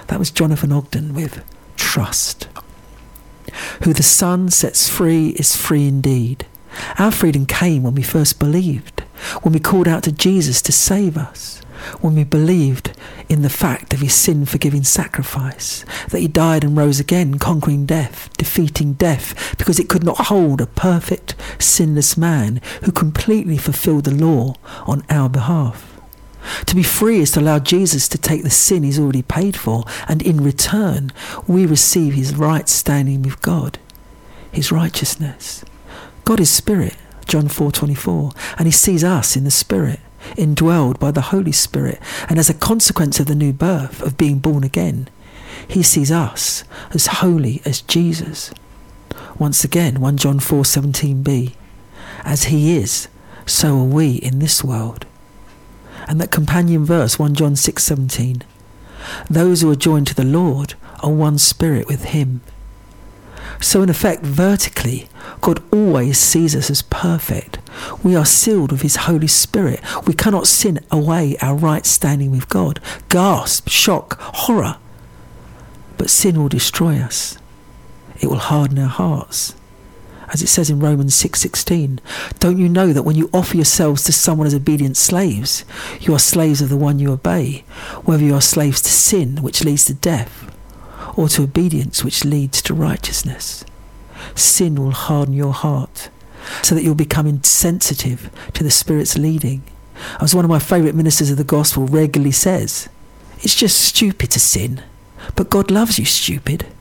That was Jonathan Ogden with Trust. Who the Son sets free is free indeed. Our freedom came when we first believed, when we called out to Jesus to save us, when we believed in the fact of his sin-forgiving sacrifice, that he died and rose again, conquering death, defeating death, because it could not hold a perfect, sinless man who completely fulfilled the law on our behalf. To be free is to allow Jesus to take the sin he's already paid for, and in return, we receive his right standing with God, his righteousness. God is spirit, John 4:24, and he sees us in the spirit, indwelled by the Holy Spirit, and as a consequence of the new birth, of being born again, he sees us as holy as Jesus. Once again, 1 John 4:17b, as he is, so are we in this world. And that companion verse, 1 John 6:17, those who are joined to the Lord are one spirit with him. So in effect, vertically, God always sees us as perfect. We are sealed with his Holy Spirit. We cannot sin away our right standing with God. Gasp, shock, horror. But sin will destroy us. It will harden our hearts. As it says in Romans 6:16, don't you know that when you offer yourselves to someone as obedient slaves, you are slaves of the one you obey, whether you are slaves to sin, which leads to death, or to obedience, which leads to righteousness. Sin will harden your heart so that you'll become insensitive to the Spirit's leading. As one of my favourite ministers of the gospel regularly says, it's just stupid to sin, but God loves you, stupid.